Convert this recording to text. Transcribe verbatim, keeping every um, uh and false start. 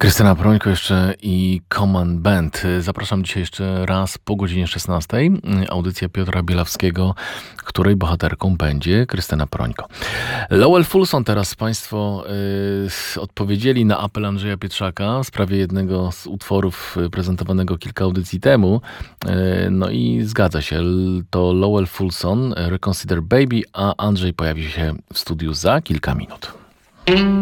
Krystyna Prońko jeszcze i Common Band. Zapraszam dzisiaj jeszcze raz po godzinie szesnastej. Audycja Piotra Bielawskiego, której bohaterką będzie Krystyna Prońko. Lowell Fulson teraz Państwo y, odpowiedzieli na apel Andrzeja Pietrzaka w sprawie jednego z utworów prezentowanego kilka audycji temu. Y, no i zgadza się, to Lowell Fulson, Reconsider Baby, a Andrzej pojawi się w studiu za kilka minut.